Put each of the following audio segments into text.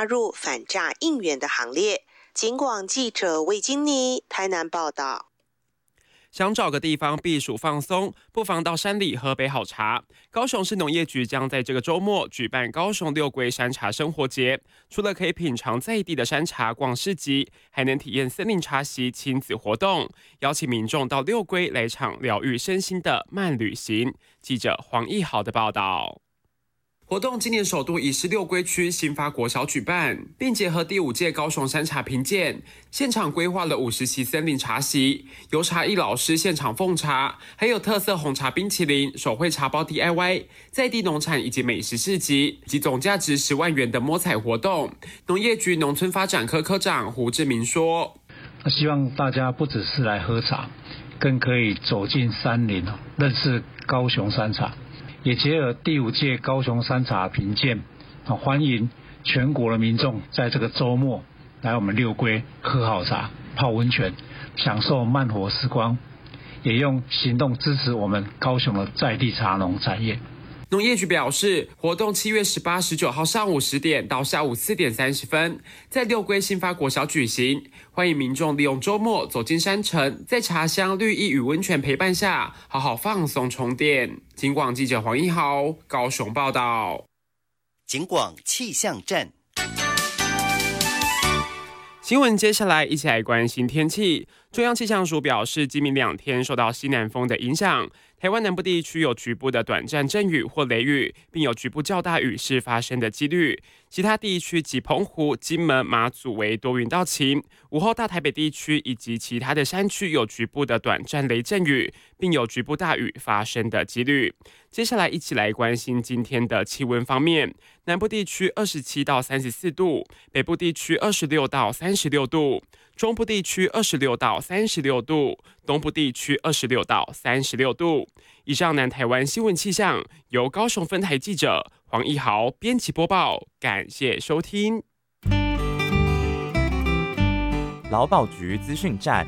加入反诈应援的行列。警广记者魏金妮台南报道。 想找个地方避暑放松，不妨到山里喝杯好茶。高雄市农业局将在这个周末举办高雄六龟山茶生活节，除了可以品尝在地的山茶、逛市集，还能体验森林茶席亲子活动，邀请民众到六龟来场疗愈身心的慢旅行。记者黄义豪的报道。活动今年首度以16龟区新发国小举办，并结合第5届高雄山茶评鉴，现场规划了50席森林茶席，由茶艺老师现场奉茶，还有特色红茶冰淇淋、手绘茶包 DIY、在地农产以及美食市集，及总价值10万元的摸彩活动。农业局农村发展科科长胡志明说：“ 希望大家不只是来喝茶，更可以走进山林，认识高雄山茶。”也结合第5届高雄山茶评鉴，欢迎全国的民众在这个周末来我们六龟喝好茶、泡温泉，享受慢活时光，也用行动支持我们高雄的在地茶农产业。 农业局表示，活动7月18、19号上午10点到下午4点30分，在六龟新发国小举行。欢迎民众利用周末走进山城，在茶香、绿意与温泉陪伴下，好好放松充电。警广记者黄一豪高雄报道。 警广气象站。 新闻接下来一起来关心天气。中央气象署表示，今明2天受到西南风的影响，台湾南部地区有局部的短暂阵雨或雷雨，并有局部较大雨势发生的几率。其他地区及澎湖、金门、马祖为多云到晴。午后大台北地区以及其他的山区有局部的短暂雷阵雨，并有局部大雨发生的几率。接下来一起来关心今天的气温方面，南部地区27到34度，北部地区26到36度，中部地区26到36度，东部地区26到36度。以上南台湾新闻气象由高雄分台记者黄一豪编辑播报，感谢收听。 劳保局资讯站。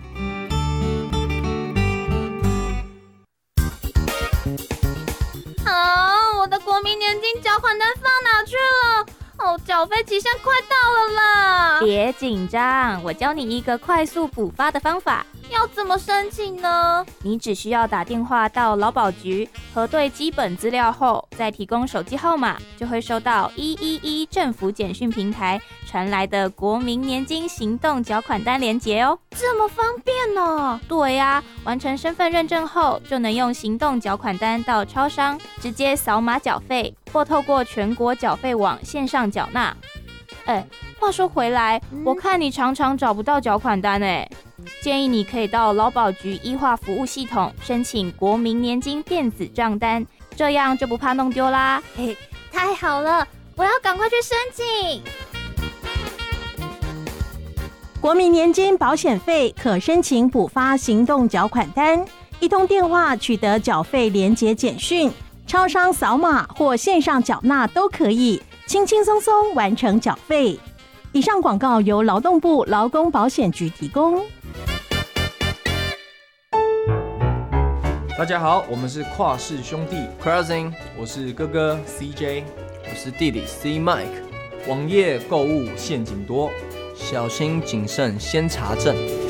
我的国民年金缴款单放哪去了？缴费期限快到了啦！ 别紧张，我教你一个快速补发的方法。 要怎么申请呢？ 你只需要打电话到劳保局，核对基本资料后，再提供手机号码，就会收到111政府简讯平台传来的国民年金行动缴款单连结哦。 这么方便哦？ 对呀，完成身份认证后，就能用行动缴款单到超商直接扫码缴费，或透过全国缴费网线上缴纳。话说回来，我看你常常找不到缴款单建议你可以到劳保局医化服务系统申请国民年金电子账单，这样就不怕弄丢啦。 太好了，我要赶快去申请。 国民年金保险费可申请补发行动缴款单，一通电话取得缴费连结简讯，超商扫码或线上缴纳都可以，轻轻松松完成缴费。以上广告由劳动部劳工保险局提供。 大家好，我们是跨氏兄弟 Crossing， 我是哥哥 CJ， 我是弟弟 C Mike。 网页购物陷阱多， 小心谨慎先查证。